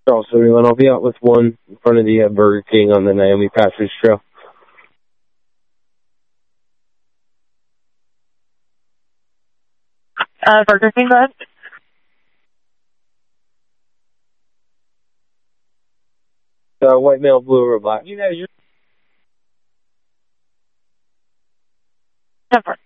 Charles 31. I'll be out with one in front of the Burger King on the Naomi Passage Trail. Burger King, go ahead. White male, blue or black. You know, you're... Different.